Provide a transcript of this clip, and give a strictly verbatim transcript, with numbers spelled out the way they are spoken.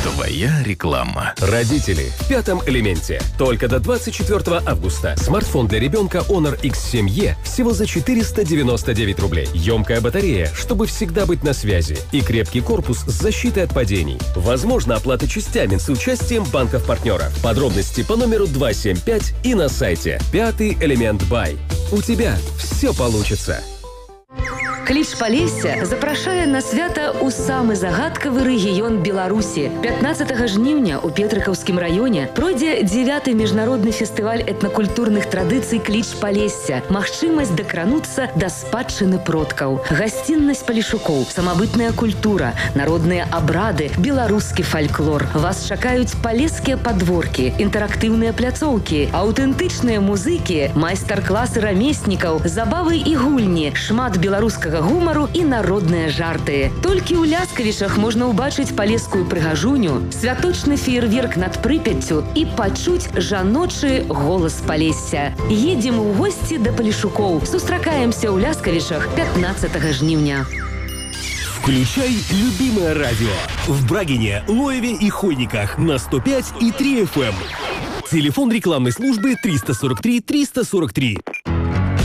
Твоя реклама. Родители в пятом элементе. Только до двадцать четвёртого августа. Смартфон для ребенка Honor икс семь и всего за четыреста девяносто девять рублей. Емкая батарея, чтобы всегда быть на связи. И крепкий корпус с защитой от падений. Возможно оплата частями с участием банков-партнеров. Подробности по номеру два семь пять и на сайте. Пятый элемент Бай. У тебя все получится. Кліч Палесся запрашае на свята ў самы загадкавы рэгіён Беларусі. пятнаццатага жніўня ў Петрыкаўскім раёне пройдзе дзевяты міжнародны фестываль этнакультурных традыцый Кліч Палесся. Магчымасць дакрануцца да спадчыны продкаў. Гасціннасць палешукоў, самабытная культура, народныя абрады, беларускі фальклор. Вас чакаюць палескія падворкі, інтэрактыўныя пляцоўкі, аўтэнтычныя музыкі, майстар-класы рамеснікаў, забавы і гульні, шмат беларускага гумару і народныя жарты. Толькі ў Ляскавічах можна ўбачыць палескую прыгажуню, святочны феерверк над Прыпяццю і пачуць жаночы голас Палесся. Едзем у госці да палешукоў. Сустракаемся ў Ляскавічах пятнаццатага жніўня. Включай любимое радио в Брагине, Лоеве и Хойниках на сто пять и три эф эм. Телефон рекламной службы триста сорок три триста сорок три.